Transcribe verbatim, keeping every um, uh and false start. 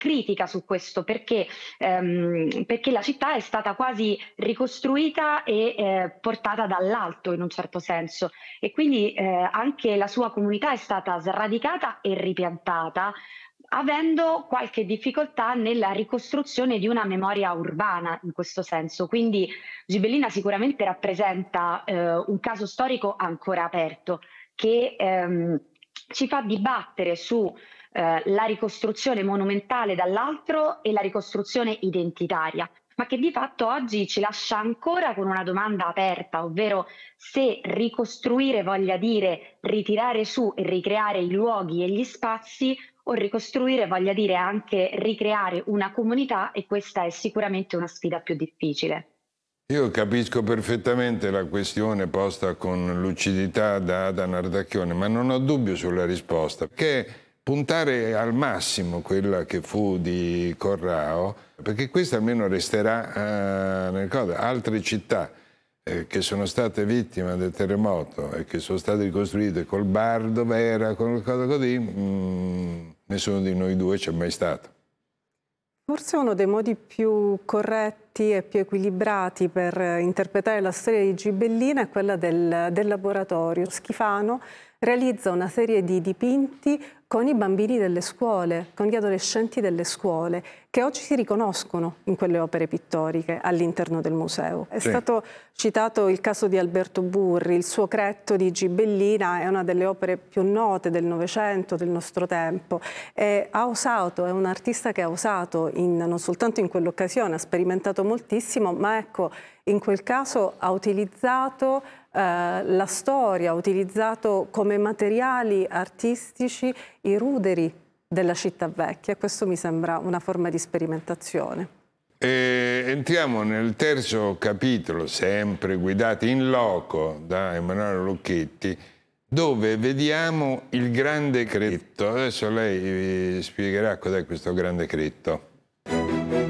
critica su questo perché, ehm, perché la città è stata quasi ricostruita e eh, portata dall'alto in un certo senso e quindi eh, anche la sua comunità è stata sradicata e ripiantata, avendo qualche difficoltà nella ricostruzione di una memoria urbana in questo senso. Quindi Gibellina sicuramente rappresenta eh, un caso storico ancora aperto che ehm, ci fa dibattere su eh, la ricostruzione monumentale dall'altro e la ricostruzione identitaria, ma che di fatto oggi ci lascia ancora con una domanda aperta, ovvero se ricostruire voglia dire ritirare su e ricreare i luoghi e gli spazi o ricostruire voglia dire anche ricreare una comunità, e questa è sicuramente una sfida più difficile. Io capisco perfettamente la questione posta con lucidità da Ada Nardacchione, ma non ho dubbio sulla risposta, che puntare al massimo quella che fu di Corrao, perché questa almeno resterà eh, nel ricordo. Altre città eh, che sono state vittime del terremoto e che sono state ricostruite col bar dove era, con qualcosa così, mh, nessuno di noi due c'è mai stato. Forse uno dei modi più corretti e più equilibrati per interpretare la storia di Gibellina è quella del, del laboratorio. Schifano realizza una serie di dipinti con i bambini delle scuole, con gli adolescenti delle scuole, che oggi si riconoscono in quelle opere pittoriche all'interno del museo. È Sì. stato citato il caso di Alberto Burri, il suo Cretto di Gibellina è una delle opere più note del Novecento, del nostro tempo. E ha osato, è un artista che ha osato, in, non soltanto in quell'occasione, ha sperimentato moltissimo, ma ecco, in quel caso ha utilizzato eh, la storia, ha utilizzato come materiali artistici i ruderi della città vecchia. Questo mi sembra una forma di sperimentazione. E entriamo nel terzo capitolo, sempre guidati in loco da Emanuele Lucchetti, dove vediamo il grande cretto. Adesso lei vi spiegherà cos'è questo grande cretto.